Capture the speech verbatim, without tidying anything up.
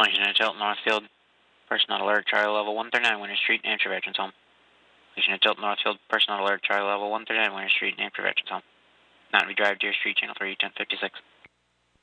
Washington Tilt Northfield, person on alert, Charlie level one thirty-nine Winter Street, New Hampshire Veterans Home. Washington Tilt Northfield, person on alert, Charlie level one thirty-nine Winter Street, New Hampshire Veterans Home. Not to be drive Deer Street, channel three, ten fifty-six.